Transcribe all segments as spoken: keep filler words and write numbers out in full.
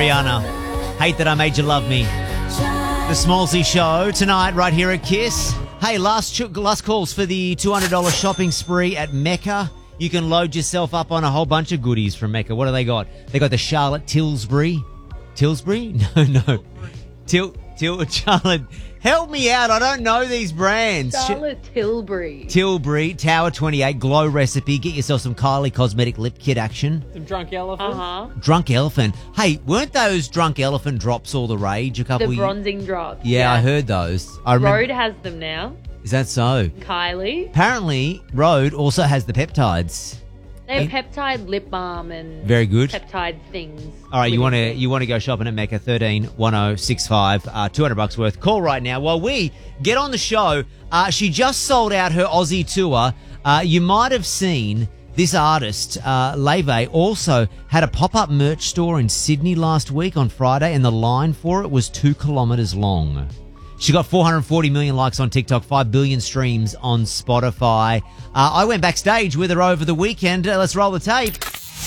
Rihanna. Hate That I Made You Love Me. The Smallsy Show tonight right here at Kiss. Hey, last ch- last calls for the two hundred dollars shopping spree at Mecca. You can load yourself up on a whole bunch of goodies from Mecca. What do they got? They got the Charlotte Tilbury. Tilbury? No, no. Til, Til, Charlotte. Help me out. I don't know these brands. Charlotte Tilbury. Tilbury, Tower twenty-eight, Glow Recipe. Get yourself some Kylie Cosmetic Lip Kit action. Some Drunk Elephant. Uh-huh. Drunk Elephant. Hey, weren't those Drunk Elephant drops all the rage a couple The of bronzing drops. Yeah, Yeah. I heard those. I remember. Rode has them now. Is that so? Kylie. Apparently, Rode also has the peptides. They have peptide lip balm and Very good. peptide things. All right, you want to within it. you want to go shopping at Mecca, thirteen one oh six five, uh, two hundred bucks worth. Call right now while we get on the show. Uh, she just sold out her Aussie tour. Uh, you might have seen this artist, uh, Leve, also had a pop-up merch store in Sydney last week on Friday, and the line for it was two kilometres long. She got four hundred forty million likes on TikTok, five billion streams on Spotify. Uh, I went backstage with her over the weekend. Uh, let's roll the tape.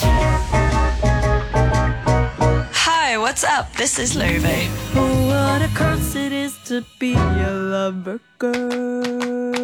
Hi, what's up? This is Love. What a curse it is to be a lover girl.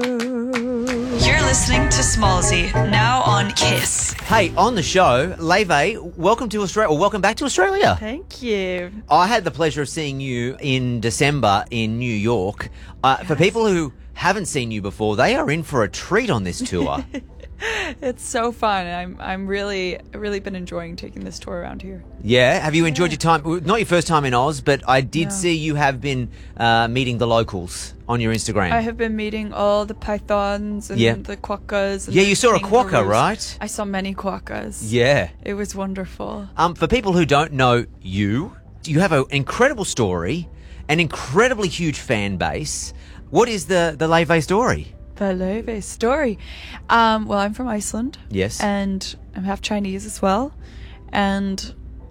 You're listening to Smallsy, now on Kiss. Hey, on the show, Leve, welcome to Australia, or welcome back to Australia. Thank you. I had the pleasure of seeing you in December in New York. Uh, For people who haven't seen you before, they are in for a treat on this tour. It's so fun. I'm I'm really really been enjoying taking this tour around here. Yeah, have you enjoyed your time? Not your first time in Oz, but I did No. see you have been uh, meeting the locals on your Instagram. I have been meeting all the pythons and Yeah. the quokkas. And Yeah, the you saw a quokka, kangaroos. right? I saw many quokkas. Yeah. It was wonderful. Um, for people who don't know you, you have an incredible story, an incredibly huge fan base. What is the, the Leve story? The Love story. Um, well, I'm from Iceland. Yes. And I'm half Chinese as well. And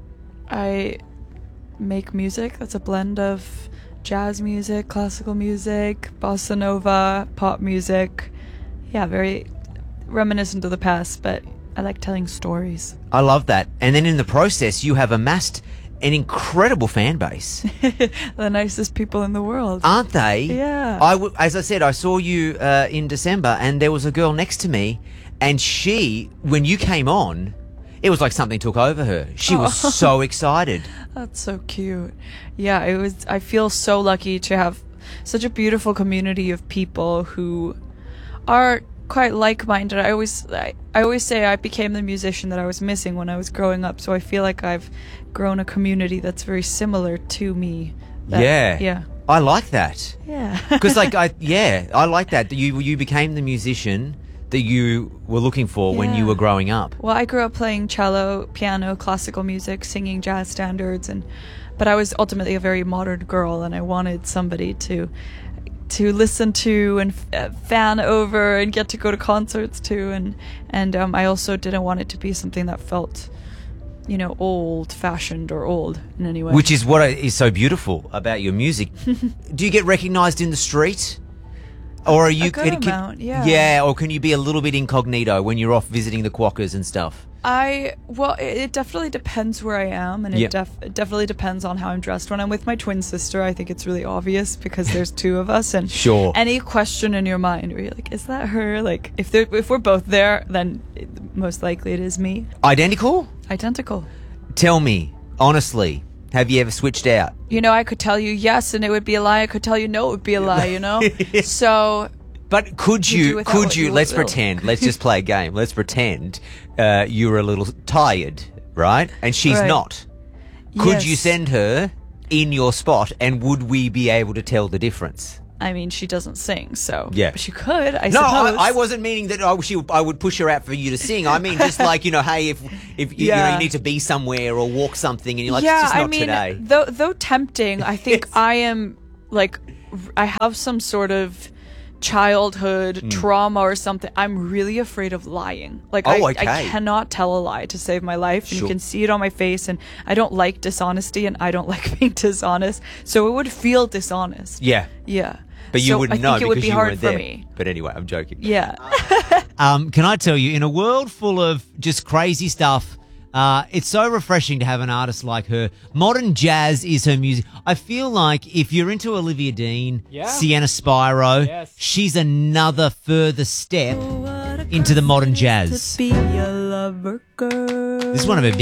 I make music that's a blend of jazz music, classical music, bossa nova, pop music. Yeah, very reminiscent of the past, but I like telling stories. I love that. And then in the process, you have amassed an incredible fan base. The nicest people in the world. Aren't they? Yeah. I w- as I said, I saw you uh, in December, and there was a girl next to me, and she, when you came on, it was like something took over her. She was Oh. so excited. That's so cute. Yeah, it was. I feel so lucky to have such a beautiful community of people who are quite like-minded. I always, I, I always say I became the musician that I was missing when I was growing up. So I feel like I've grown a community that's very similar to me. That- yeah. yeah, I like that. yeah. Because, like, I yeah, I like that. You you became the musician that you were looking for when you Yeah. were growing up. Well, I grew up playing cello, piano, classical music, singing jazz standards, and but I was ultimately a very modern girl, and I wanted somebody to to listen to and f- uh, fan over and get to go to concerts to, and and um, I also didn't want it to be something that felt, you know, old-fashioned or old in any way. Which is what is so beautiful about your music. Do you get recognised in the street? Or are you... A good can- can- amount, yeah. Yeah, or can you be a little bit incognito when you're off visiting the quokkas and stuff? I well, it, it definitely depends where I am, and it, Yep. def- it definitely depends on how I'm dressed. When I'm with my twin sister, I think it's really obvious because there's two of us, and Sure. any question in your mind where you're like, "Is that her?" Like, if they if we're both there, then it, most likely it is me. Identical? Identical. Tell me, honestly, have you ever switched out? You know, I could tell you yes, and it would be a lie. I could tell you no, it would be a lie. You know, so. But could You do you, with that could what you, you let's will. pretend, let's just play a game. Let's pretend uh, you were a little tired, right? And she's Right. not. Could you Yes. send her in your spot, and would we be able to tell the difference? I mean, she doesn't sing, so Yeah. but she could. I No, suppose. I, I wasn't meaning that I, she, I would push her out for you to sing. I mean, just like, you know, hey, if if you, you know, Yeah. you need to be somewhere or walk something, and you're like, yeah, it's just not I mean, today. though though tempting, I think Yes. I am like r- I have some sort of childhood Hmm. trauma or something. I'm really afraid of lying. Like Oh, I, okay. I cannot tell a lie to save my life. And Sure. you can see it on my face, and I don't like dishonesty, and I don't like being dishonest. So it would feel dishonest. Yeah, Yeah. but you So wouldn't I know think it would because be you hard weren't for there. me. But anyway, I'm joking. Yeah. Um, can I tell you, in a world full of just crazy stuff, Uh, it's so refreshing to have an artist like her. Modern jazz is her music. I feel like if you're into Olivia Dean, Yeah. Sienna Spiro, Yes. she's another further step into the modern jazz. To be a lover girl. This is one of her